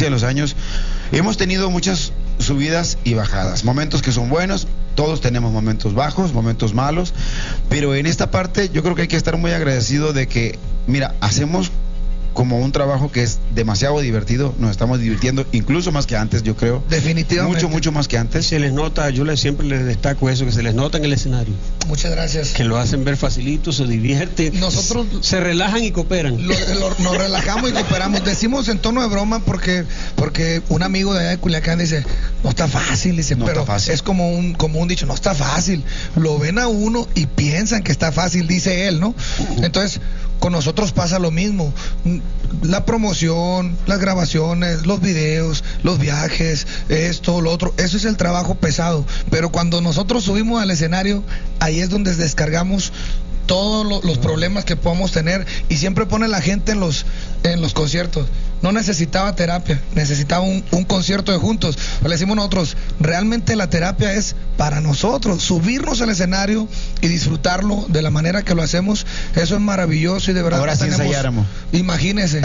de los años, hemos tenido muchas subidas y bajadas, momentos que son buenos, todos tenemos momentos bajos, momentos malos, pero en esta parte yo creo que hay que estar muy agradecido de que, mira, hacemos como un trabajo que es demasiado divertido, nos estamos divirtiendo incluso más que antes, yo creo. Definitivamente. Mucho más que antes. Se les nota, siempre les destaco eso, que se les nota en el escenario. Muchas gracias. Que lo hacen ver facilito, se divierten. Nosotros se relajan y cooperan. Nos relajamos y cooperamos. Decimos en tono de broma porque un amigo de allá de Culiacán dice, no está fácil, dice, no pero está fácil. Es como un dicho, no está fácil. Lo ven a uno y piensan que está fácil, dice él, ¿no? Entonces, con nosotros pasa lo mismo. La promoción, las grabaciones, los videos, los viajes, esto, lo otro, eso es el trabajo pesado. Pero cuando nosotros subimos al escenario, ahí es donde descargamos todos los problemas que podamos tener, y siempre pone la gente en los conciertos. No necesitaba terapia, necesitaba un concierto de juntos. Le decimos nosotros, realmente la terapia es para nosotros, subirnos al escenario y disfrutarlo de la manera que lo hacemos. Eso es maravilloso y de verdad. Ahora sí ensayáramos. Imagínese.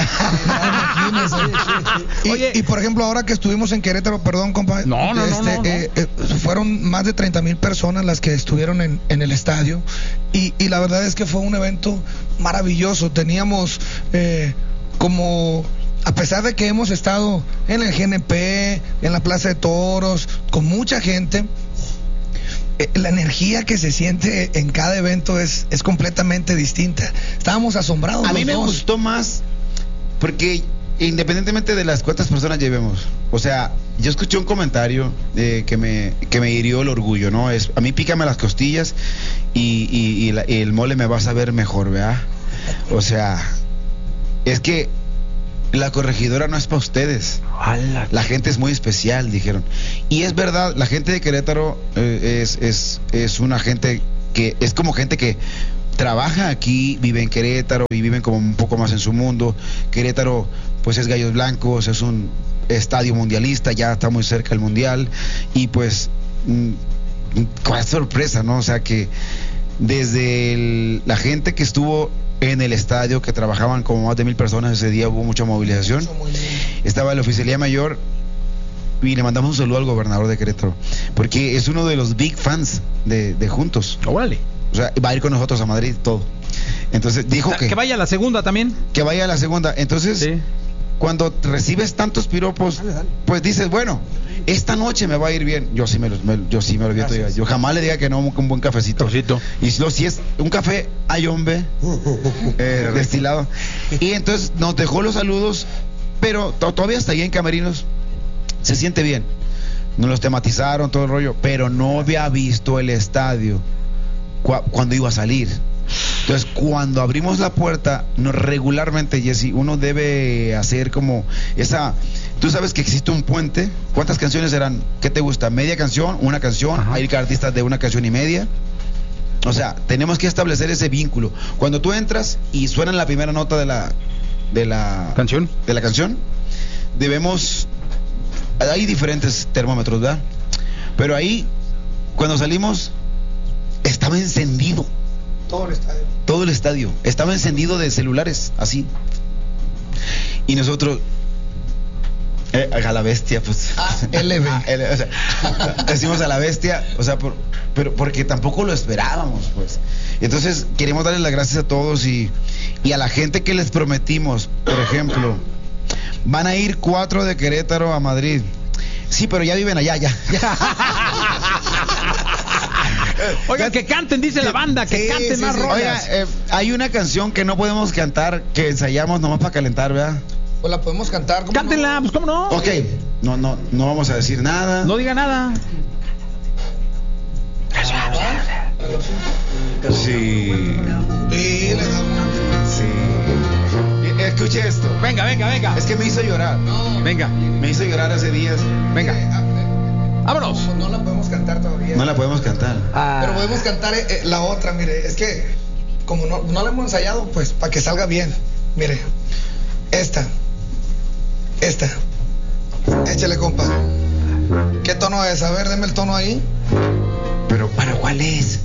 Y por ejemplo, ahora que estuvimos en Querétaro, perdón, compa, fueron más de 30,000 personas las que estuvieron en el estadio, y la verdad es que fue un evento maravilloso. Teníamos a pesar de que hemos estado en el GNP, en la Plaza de Toros, con mucha gente, la energía que se siente en cada evento es completamente distinta. Estábamos asombrados. A mí me gustó más porque independientemente de las cuántas personas llevemos, o sea, yo escuché un comentario que me hirió el orgullo, ¿no? A mí pícame las costillas y el mole me va a saber mejor, ¿verdad? O sea, es que la corregidora no es para ustedes. La gente es muy especial, dijeron. Y es verdad, la gente de Querétaro es una gente que es como gente que trabaja aquí, vive en Querétaro y viven como un poco más en su mundo. Querétaro, pues es Gallos Blancos, es un estadio mundialista, ya está muy cerca el mundial, y pues cuál sorpresa, ¿no? O sea que desde la gente que estuvo en el estadio, que trabajaban como más de 1,000 personas ese día, hubo mucha movilización. Estaba la oficialía mayor y le mandamos un saludo al gobernador de Querétaro, porque es uno de los big fans de Juntos. Órale. O sea, va a ir con nosotros a Madrid, todo. Entonces dijo que vaya a la segunda también. Que vaya a la segunda. Entonces, sí, cuando recibes tantos piropos, pues dices, bueno, esta noche me va a ir bien. Yo sí me lo aviento. Yo jamás le diga que no un buen cafecito. Y si es un café ayombe destilado. Y entonces nos dejó los saludos, pero todavía está ahí en camerinos. Se siente bien. Nos los tematizaron, todo el rollo, pero no había visto el estadio cuando iba a salir. Entonces, cuando abrimos la puerta, regularmente, Jesse, uno debe hacer como esa... Tú sabes que existe un puente. ¿Cuántas canciones eran? ¿Qué te gusta? ¿Media canción? ¿Una canción? Ajá. Hay artistas de una canción y media. O sea, tenemos que establecer ese vínculo. Cuando tú entras y suena la primera nota de la canción, debemos... Hay diferentes termómetros, ¿verdad? Pero ahí, cuando salimos, estaba encendido. Todo el estadio estaba encendido de celulares, así. Y nosotros a la bestia, pues LB. O sea, decimos a la bestia, o sea, pero porque tampoco lo esperábamos, pues. Entonces queremos darles las gracias a todos y a la gente que les prometimos. Por ejemplo, van a ir 4 de Querétaro a Madrid. Sí, pero ya viven allá, ya. Oigan, que canten, dice la banda, que canten más rolas. Oiga, hay una canción que no podemos cantar, que ensayamos nomás para calentar, ¿verdad? Pues la podemos cantar. Cántenla, no? Pues cómo no. Ok, no vamos a decir nada. No diga nada. Sí. Escuche esto. Venga. Es que me hizo llorar. No. Venga. Me hizo llorar hace días. Venga. Vámonos. No la podemos cantar todavía. No la podemos cantar. Pero podemos cantar la otra, mire. Es que como no la hemos ensayado, pues para que salga bien. Mire. Esta. Échale, compa. ¿Qué tono es? A ver, deme el tono ahí. Pero ¿para cuál es?